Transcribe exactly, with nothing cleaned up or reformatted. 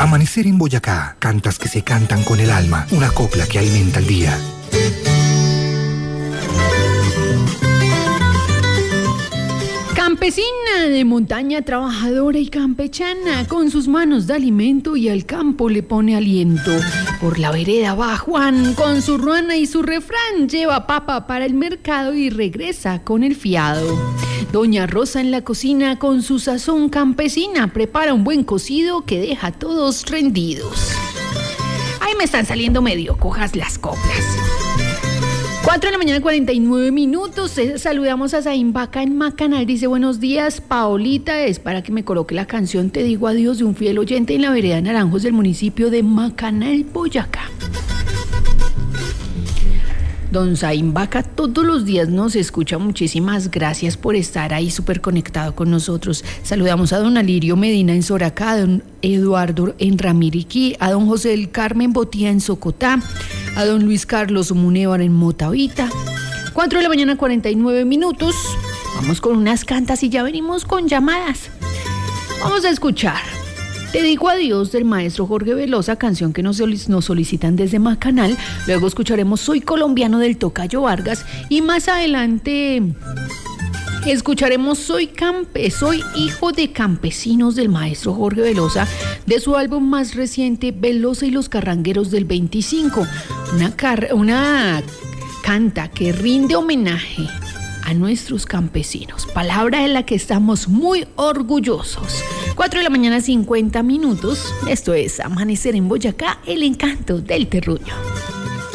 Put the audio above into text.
Amanecer en Boyacá, cantas que se cantan con el alma, una copla que alimenta el día. Campesina de montaña, trabajadora y campechana, con sus manos da alimento y al campo le pone aliento. Por la vereda va Juan, con su ruana y su refrán, lleva papa para el mercado y regresa con el fiado. Doña Rosa en la cocina, con su sazón campesina, prepara un buen cocido que deja a todos rendidos. Ahí me están saliendo medio cojas las coplas. cuatro de la mañana, cuarenta y nueve minutos. Saludamos a Zain Vaca en Macanal. Dice: buenos días, Paolita. Es para que me coloque la canción Te digo adiós de un fiel oyente en la vereda de Naranjos del municipio de Macanal, Boyacá. Don Zain Vaca todos los días nos escucha. Muchísimas gracias por estar ahí súper conectado con nosotros. Saludamos a don Alirio Medina en Soracá, a don Eduardo en Ramiriquí, a don José del Carmen Botía en Socotá, a don Luis Carlos Munevar en Motavita. cuatro de la mañana, cuarenta y nueve minutos. Vamos con unas cantas y ya venimos con llamadas. Vamos a escuchar Te digo adiós del maestro Jorge Velosa, canción que nos, nos solicitan desde Macanal. Luego escucharemos Soy colombiano del Tocayo Vargas y más adelante escucharemos Soy campe, soy hijo de campesinos del maestro Jorge Velosa, de su álbum más reciente Velosa y los Carrangueros del veinticinco. Una, car- una canta que rinde homenaje a nuestros campesinos, palabra de la que estamos muy orgullosos. cuatro de la mañana, cincuenta minutos. Esto es Amanecer en Boyacá, el encanto del terruño.